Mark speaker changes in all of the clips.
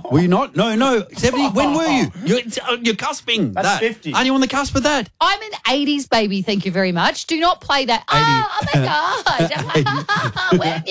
Speaker 1: Were you not? No. 70. When were you? You're cusping.
Speaker 2: That's 50.
Speaker 1: Aren't you on the cusp of that?
Speaker 3: I'm an 80s baby, thank you very much. Do not play that. Oh my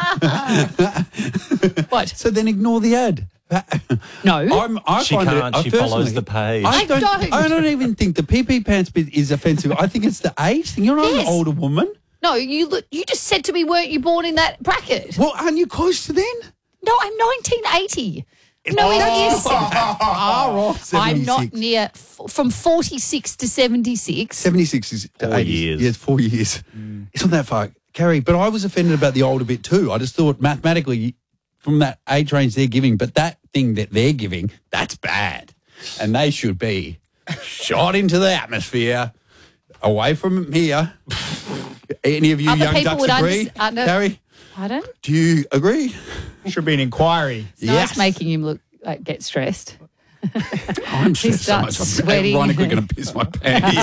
Speaker 3: God. Where you? What?
Speaker 1: So then ignore the ad.
Speaker 3: No.
Speaker 2: She can't. She follows the page.
Speaker 3: I don't.
Speaker 1: I don't even think the pee pants bit is offensive. I think it's the age thing. You're not
Speaker 3: Yes.
Speaker 1: an older woman.
Speaker 3: No, you just said to me, weren't you born in that bracket?
Speaker 1: Well, aren't you close to then?
Speaker 3: No, I'm 1980. No, yes. I'm not
Speaker 1: 76.
Speaker 3: near from 46 to 76.
Speaker 1: 76 is
Speaker 2: 4
Speaker 1: 80.
Speaker 2: years.
Speaker 1: Yeah, it's 4 years. It's not that far, Carrie. But I was offended about the older bit too. I just thought mathematically from that age range they're giving, but that thing that they're giving, that's bad. And they should be shot into the atmosphere, away from here. Any of you
Speaker 3: Other
Speaker 1: young
Speaker 3: people
Speaker 1: ducks
Speaker 3: would
Speaker 1: agree? Carrie,
Speaker 3: Pardon?
Speaker 1: do you agree?
Speaker 2: Should be an inquiry.
Speaker 3: It's nice making him look like get stressed.
Speaker 1: I'm stressed so much.
Speaker 3: starts
Speaker 1: I'm
Speaker 3: sweating.
Speaker 1: ironically going to piss my pants.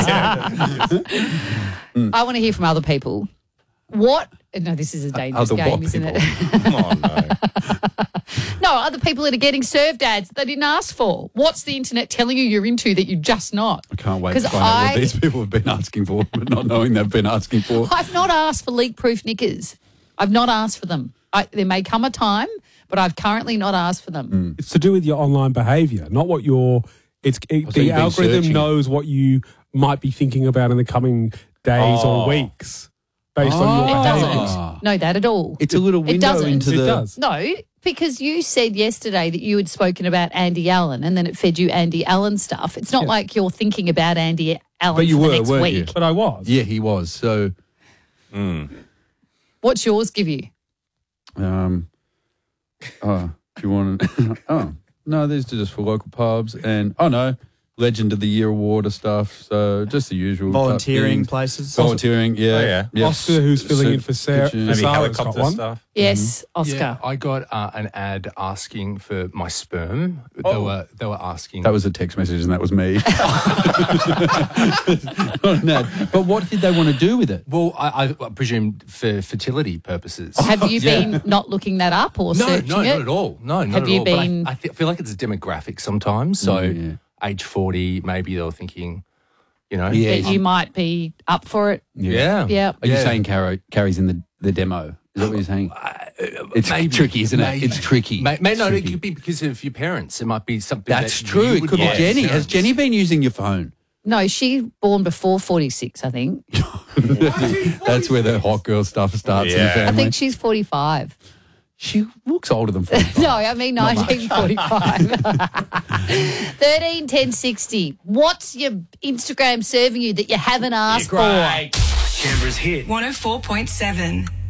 Speaker 3: I want to hear from other people. What? No, this is a dangerous
Speaker 1: Other
Speaker 3: game,
Speaker 1: what
Speaker 3: isn't
Speaker 1: people?
Speaker 3: it?
Speaker 2: Oh, no.
Speaker 3: No, other people that are getting served ads they didn't ask for. What's the internet telling you you're into that you're just not?
Speaker 1: I can't wait to
Speaker 3: 'Cause
Speaker 1: find out what these people have been asking for, but not knowing they've been asking for.
Speaker 3: I've not asked for leak-proof knickers. I've not asked for them. There may come a time, but I've currently not asked for them.
Speaker 4: It's to do with your online behaviour, not what the
Speaker 1: you've been
Speaker 4: algorithm
Speaker 1: searching.
Speaker 4: knows what you might be thinking about in the coming days or weeks based on your
Speaker 3: It
Speaker 4: behaviour.
Speaker 3: doesn't know that at all.
Speaker 1: It's a little
Speaker 3: It
Speaker 1: window
Speaker 3: doesn't.
Speaker 1: into
Speaker 4: It
Speaker 1: the...
Speaker 4: does.
Speaker 3: No, because you said yesterday that you had spoken about Andy Allen and then it fed you Andy Allen stuff. It's not like you're thinking about Andy Allen
Speaker 1: But you
Speaker 3: for the
Speaker 1: were,
Speaker 3: next
Speaker 1: weren't
Speaker 3: week.
Speaker 1: you?
Speaker 4: But I was.
Speaker 1: Yeah, he was. So,
Speaker 3: What's yours give you?
Speaker 1: do you want to... Oh, no, these are just for local pubs. And, Legend of the Year award of stuff. So, just the usual. type
Speaker 2: Volunteering
Speaker 1: things.
Speaker 2: places.
Speaker 1: Volunteering, yeah.
Speaker 2: Oh, yeah.
Speaker 1: Yes.
Speaker 4: Oscar, who's filling in for Sarah.
Speaker 1: Kitchen.
Speaker 4: For
Speaker 2: Maybe
Speaker 4: Sarah's got
Speaker 2: helicopter
Speaker 4: one.
Speaker 2: stuff.
Speaker 3: Yes, Oscar.
Speaker 5: Yeah, I got an ad asking for my sperm. They were asking.
Speaker 1: That was a text message and that was me. No, but what did they want to do with it?
Speaker 5: Well, I presume for fertility purposes.
Speaker 3: Have you been not looking that up or
Speaker 5: No,
Speaker 3: searching
Speaker 5: not
Speaker 3: it?
Speaker 5: at all. No, not
Speaker 3: Have
Speaker 5: at
Speaker 3: you
Speaker 5: all. But
Speaker 3: been-
Speaker 5: I feel like it's a demographic sometimes. So
Speaker 1: Yeah.
Speaker 5: age 40, maybe they were thinking,
Speaker 1: Yeah.
Speaker 3: That you might be up for it.
Speaker 5: yeah.
Speaker 3: Yeah.
Speaker 1: Are you
Speaker 5: Yeah.
Speaker 1: saying Carrie's in the demo? Is that what you're saying? It's
Speaker 5: Maybe.
Speaker 1: tricky, isn't it?
Speaker 5: Maybe.
Speaker 1: It's tricky.
Speaker 5: No,
Speaker 1: It's
Speaker 5: it
Speaker 1: tricky.
Speaker 5: could be because of your parents. It might be something
Speaker 1: That's
Speaker 5: that
Speaker 1: true.
Speaker 5: you
Speaker 1: It
Speaker 5: would
Speaker 1: could be
Speaker 5: want.
Speaker 1: Jenny. Has
Speaker 5: Parents.
Speaker 1: Jenny been using your phone?
Speaker 3: No, she born before 46, I think.
Speaker 1: That's where the hot girl stuff starts in the
Speaker 2: Yeah.
Speaker 1: family.
Speaker 3: I think she's 45.
Speaker 1: she looks older than 45.
Speaker 3: No, I mean 1945. 13 10 60. What's your Instagram serving you that you haven't asked for?
Speaker 6: Canberra's hit.
Speaker 7: 104.7.